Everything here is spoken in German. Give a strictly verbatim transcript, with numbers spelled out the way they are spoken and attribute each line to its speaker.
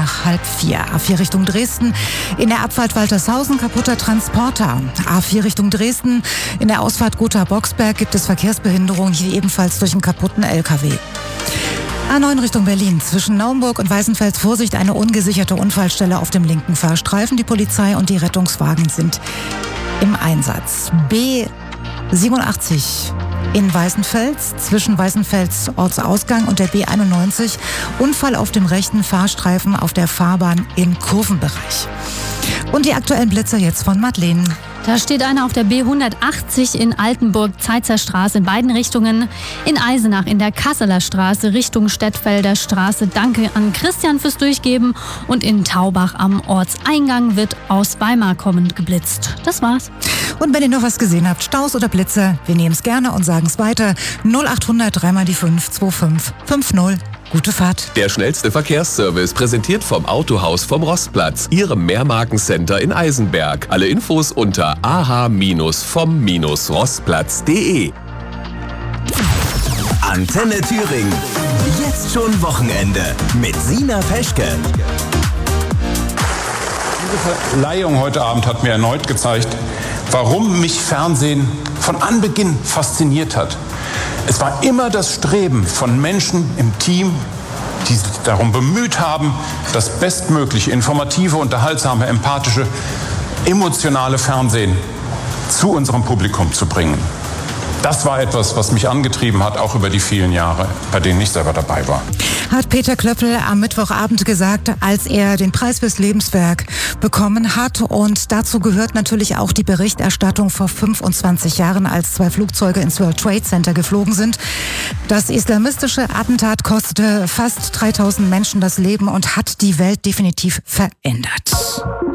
Speaker 1: nach halb vier. A vier Richtung Dresden, in der Abfahrt Waltershausen kaputter Transporter. A vier Richtung Dresden, in der Ausfahrt Gotha-Boxberg gibt es Verkehrsbehinderung, hier ebenfalls durch einen kaputten L K W. A neun Richtung Berlin, zwischen Naumburg und Weißenfels Vorsicht, eine ungesicherte Unfallstelle auf dem linken Fahrstreifen. Die Polizei und die Rettungswagen sind im Einsatz. B siebenundachtzig in Weißenfels, zwischen Weißenfels Ortsausgang und der B einundneunzig, Unfall auf dem rechten Fahrstreifen auf der Fahrbahn im Kurvenbereich. Und die aktuellen Blitzer jetzt von Madeleine.
Speaker 2: Da steht einer auf der B hundertachtzig in Altenburg, Zeitzer Straße in beiden Richtungen. In Eisenach in der Kasseler Straße Richtung Stettfelder Straße. Danke an Christian fürs Durchgeben. Und in Taubach am Ortseingang wird aus Weimar kommend geblitzt. Das war's.
Speaker 1: Und wenn ihr noch was gesehen habt, Staus oder Blitze, wir nehmen es gerne und sagen es weiter. null achthundert drei mal die fünf zwei fünf fünf null. Gute Fahrt.
Speaker 3: Der schnellste Verkehrsservice, präsentiert vom Autohaus vom Rostplatz, Ihrem Mehrmarkencenter in Eisenberg. Alle Infos unter a h vom rostplatz punkt de.
Speaker 4: Antenne Thüringen. Jetzt schon Wochenende mit Sina Peschke.
Speaker 5: Diese Verleihung heute Abend hat mir erneut gezeigt, warum mich Fernsehen von Anbeginn fasziniert hat. Es war immer das Streben von Menschen im Team, die sich darum bemüht haben, das bestmögliche, informative, unterhaltsame, empathische, emotionale Fernsehen zu unserem Publikum zu bringen. Das war etwas, was mich angetrieben hat, auch über die vielen Jahre, bei denen ich selber dabei war.
Speaker 1: Hat Peter Klöppel am Mittwochabend gesagt, als er den Preis fürs Lebenswerk bekommen hat. Und dazu gehört natürlich auch die Berichterstattung vor fünfundzwanzig Jahren, als zwei Flugzeuge ins World Trade Center geflogen sind. Das islamistische Attentat kostete fast dreitausend Menschen das Leben und hat die Welt definitiv verändert.